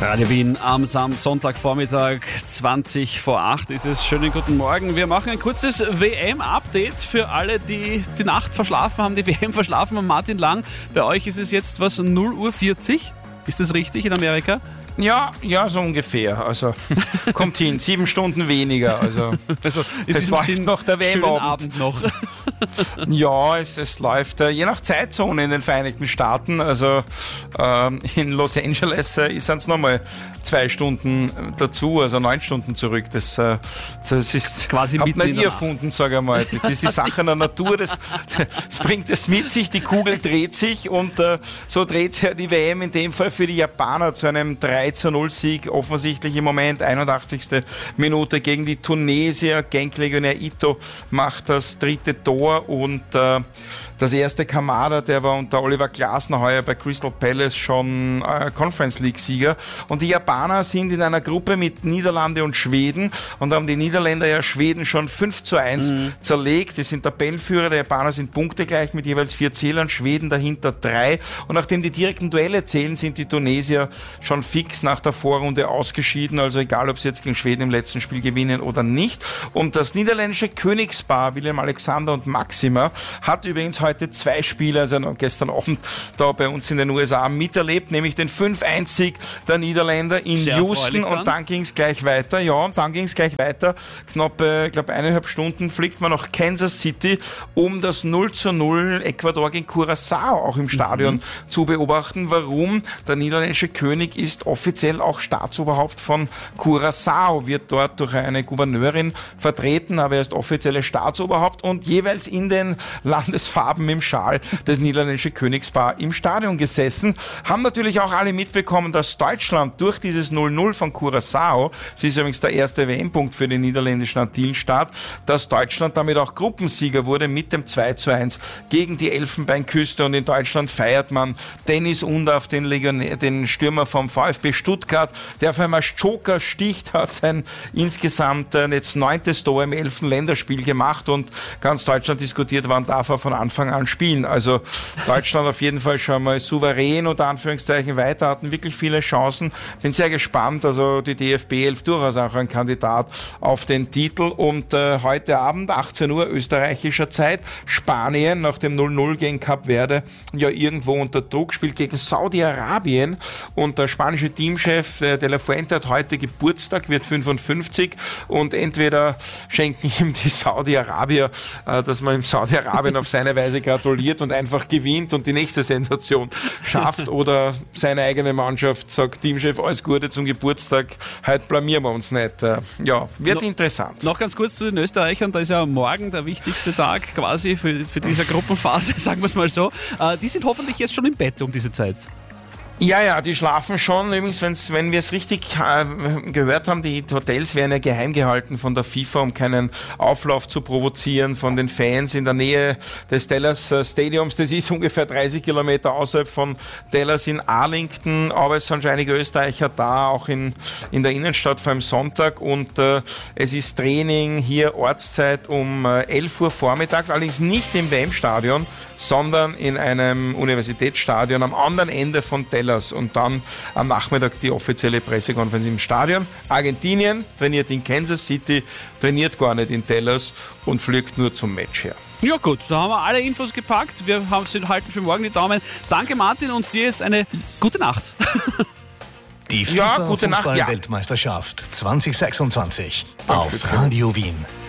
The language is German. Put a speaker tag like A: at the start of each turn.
A: Radio Wien am Sonntagvormittag, 20 vor 8 ist es. Schönen guten Morgen. Wir machen ein kurzes WM-Update für alle, die die Nacht verschlafen haben, die WM verschlafen haben. Martin Lang, bei euch ist es jetzt 0:40 Uhr. Ist das richtig in Amerika?
B: Ja, so ungefähr. Also kommt hin, 7 Stunden weniger. Also
A: es läuft noch der WM-Abend noch.
B: Ja, es läuft je nach Zeitzone in den Vereinigten Staaten. Also in Los Angeles sind es nochmal 2 Stunden dazu, also 9 Stunden zurück. Das ist
A: quasi
B: hat
A: mitten
B: man
A: in
B: nie
A: der
B: erfunden, sage ich mal. Das ist die Sache der Natur. Das bringt es mit sich. Die Kugel dreht sich und so dreht sich die WM in dem Fall für die Japaner zu einem 3:0 offensichtlich im Moment, 81. Minute gegen die Tunesier. Genk-Legionär Ito macht das 3. Tor und das erste Kamada, der war unter Oliver Glasner heuer bei Crystal Palace schon Conference League-Sieger. Und die Japaner sind in einer Gruppe mit Niederlande und Schweden und haben die Niederländer ja Schweden schon 5:1 zerlegt. Die sind Tabellenführer, die Japaner sind punktegleich mit jeweils 4 Zählern, Schweden dahinter 3. Und nachdem die direkten Duelle zählen, sind die Tunesier schon fix nach der Vorrunde ausgeschieden. Also egal, ob sie jetzt gegen Schweden im letzten Spiel gewinnen oder nicht. Und das niederländische Königspaar Willem Alexander und Maxima hat übrigens heute 2 Spiele, also gestern Abend da bei uns in den USA miterlebt, nämlich den 5:1-Sieg der Niederländer in Houston und dann ging es gleich weiter. Ja, und dann ging es gleich weiter. Knapp, ich glaube, 1,5 Stunden fliegt man nach Kansas City, um das 0:0 Ecuador gegen Curaçao auch im Stadion zu beobachten. Warum? Der niederländische König ist offiziell auch Staatsoberhaupt von Curaçao, wird dort durch eine Gouverneurin vertreten, aber er ist offizielles Staatsoberhaupt und jeweils in den Landesfarben im Schal das niederländische Königspaar im Stadion gesessen. Haben natürlich auch alle mitbekommen, dass Deutschland durch dieses 0:0 von Curaçao, das ist übrigens der erste WM-Punkt für den niederländischen Antillenstaat, dass Deutschland damit auch Gruppensieger wurde mit dem 2:1 gegen die Elfenbeinküste und in Deutschland feiert man Dennis Undaff, den Stürmer vom VfB Stuttgart, der auf einmal als Joker sticht, hat sein insgesamt jetzt 9. Tor im 11. Länderspiel gemacht und ganz Deutschland diskutiert, wann darf er von Anfang an spielen. Also Deutschland auf jeden Fall schon mal souverän unter Anführungszeichen weiter, hatten wirklich viele Chancen. Bin sehr gespannt, also die DFB 11 durchaus auch ein Kandidat auf den Titel und heute Abend 18 Uhr österreichischer Zeit, Spanien nach dem 0:0 gegen Kap Verde ja irgendwo unter Druck, spielt gegen Saudi-Arabien und der spanische Teamchef De La Fuente hat heute Geburtstag, wird 55 und entweder schenken ihm die Saudi-Arabier, dass man ihm Saudi-Arabien auf seine Weise gratuliert und einfach gewinnt und die nächste Sensation schafft oder seine eigene Mannschaft sagt, Teamchef, alles Gute zum Geburtstag, heute blamieren wir uns nicht. Ja, wird interessant.
A: Noch ganz kurz zu den Österreichern, da ist ja morgen der wichtigste Tag quasi für diese Gruppenphase, sagen wir es mal so. Die sind hoffentlich jetzt schon im Bett um diese Zeit.
B: Ja, die schlafen schon. Übrigens, wenn wir es richtig gehört haben, die Hotels werden ja geheim gehalten von der FIFA, um keinen Auflauf zu provozieren von den Fans in der Nähe des Dallas Stadiums. Das ist ungefähr 30 Kilometer außerhalb von Dallas in Arlington, aber es sind schon einige Österreicher da, auch in der Innenstadt vor allem Sonntag und es ist Training hier Ortszeit um 11 Uhr vormittags, allerdings nicht im WM-Stadion, sondern in einem Universitätsstadion am anderen Ende von Dallas. Und dann am Nachmittag die offizielle Pressekonferenz im Stadion. Argentinien trainiert in Kansas City, trainiert gar nicht in Dallas und fliegt nur zum Match her.
A: Ja gut, da haben wir alle Infos gepackt. Wir halten für morgen die Daumen. Danke Martin und dir jetzt eine gute Nacht.
C: Die FIFA-Fußball-Weltmeisterschaft 2026 auf Radio Wien.